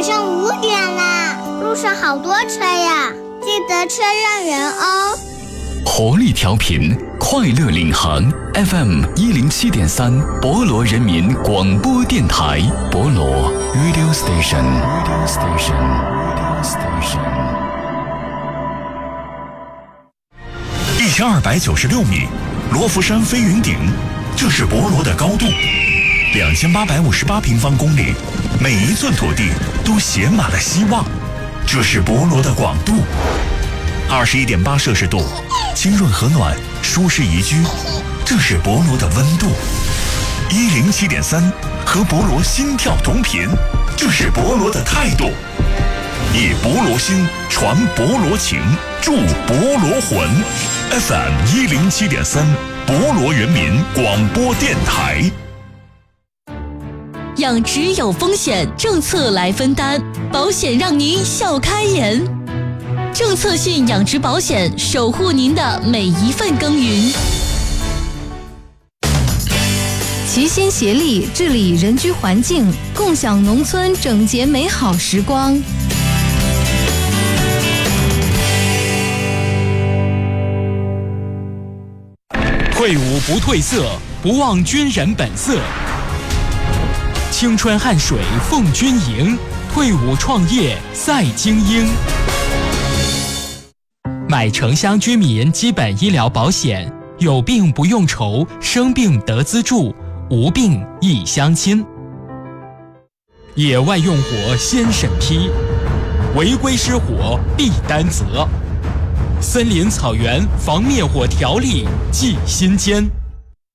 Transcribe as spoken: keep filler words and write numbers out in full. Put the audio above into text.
马上五点啦，路上好多车呀，记得车让人哦。 活力调频，快乐领航 F M 一零七点三，博罗人民广播电台，博罗 Radio Station Radio Station Radio Station。 一千二百九十六米，罗浮山飞云顶，这是博罗的高度。两千八百五十八平方公里，每一寸土地都写满了希望，这是博罗的广度。二十一点八摄氏度，清润和暖，舒适宜居，这是博罗的温度。一零七点三，和博罗心跳同频，这是博罗的态度。以博罗心传博罗情，助博罗魂。F M 一零七点三，博罗人民广播电台。 养殖有风险，政策来分担，保险让您笑开颜。政策性养殖保险，守护您的每一份耕耘。 齐心协力治理人居环境，共享农村整洁美好时光。 退伍不褪色，不忘军人本色。青春汗水奉军营，退伍创业赛精英。买城乡居民基本医疗保险，有病不用愁，生病得资助，无病一相亲。野外用火先审批，违规失火必担责。森林草原防灭火条例记心间。